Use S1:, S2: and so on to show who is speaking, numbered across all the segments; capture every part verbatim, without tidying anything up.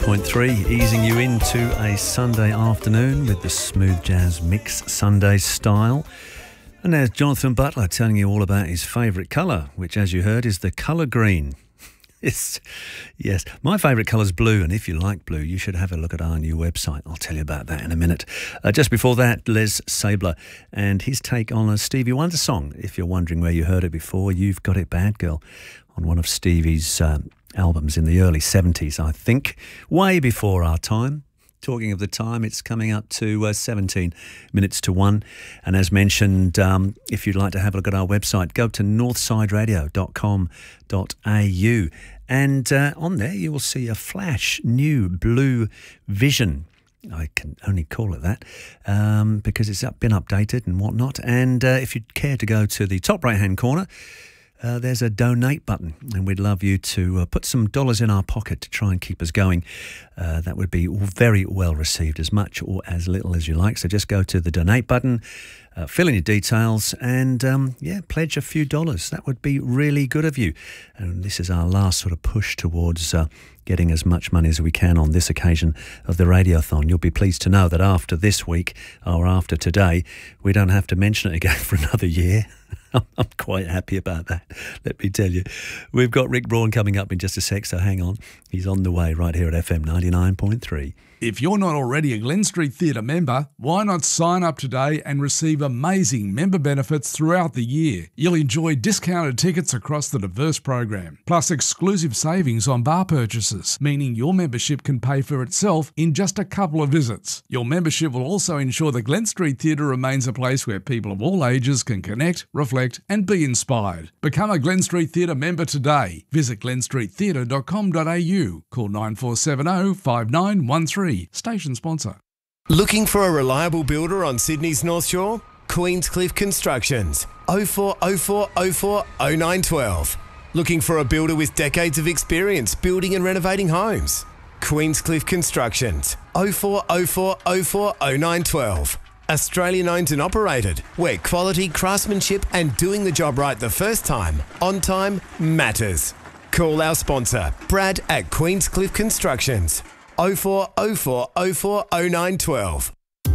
S1: point three, easing you into a Sunday afternoon with the smooth jazz mix Sunday style. And there's Jonathan Butler telling you all about his favourite colour, which, as you heard, is the colour green. It's, yes, my favourite colour is blue, and if you like blue, you should have a look at our new website. I'll tell you about that in a minute. Uh, just before that, Les Sabler and his take on a Stevie Wonder song. If you're wondering where you heard it before, You've Got It Bad Girl, on one of Stevie's um, albums in the early seventies, I think, way before our time. Talking of the time, it's coming up to uh, seventeen minutes to one. And as mentioned, um, if you'd like to have a look at our website, go to northside radio dot com dot a u. And uh, on there, you will see a flash new blue Vision. I can only call it that um, because it's up, been updated and whatnot. And uh, if you'd care to go to the top right-hand corner, Uh, there's a donate button, and we'd love you to uh, put some dollars in our pocket to try and keep us going. Uh, that would be very well received, as much or as little as you like. So just go to the donate button, uh, fill in your details, and um, yeah, pledge a few dollars. That would be really good of you. And this is our last sort of push towards uh, getting as much money as we can on this occasion of the Radiothon. You'll be pleased to know that after this week, or after today, we don't have to mention it again for another year. I'm quite happy about that, let me tell you. We've got Rick Braun coming up in just a sec, so hang on. He's on the way right here at F M ninety-nine point three.
S2: If you're not already a Glen Street Theatre member, why not sign up today and receive amazing member benefits throughout the year? You'll enjoy discounted tickets across the diverse program, plus exclusive savings on bar purchases, meaning your membership can pay for itself in just a couple of visits. Your membership will also ensure the Glen Street Theatre remains a place where people of all ages can connect, reflect and be inspired. Become a Glen Street Theatre member today. Visit glen street theatre dot com dot a u. Call nine four seven zero five nine one three. Station sponsor.
S3: Looking for a reliable builder on Sydney's North Shore? Queenscliff Constructions. oh four oh four oh four oh nine one two. Looking for a builder with decades of experience building and renovating homes? Queenscliff Constructions. oh four oh four oh four oh nine one two. Australian owned and operated, where quality, craftsmanship and doing the job right the first time, on time, matters. Call our sponsor, Brad at Queenscliff Constructions. oh four oh four oh four oh nine one two.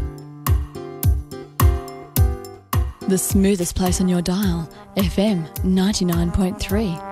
S4: The smoothest place on your dial, F M ninety-nine point three.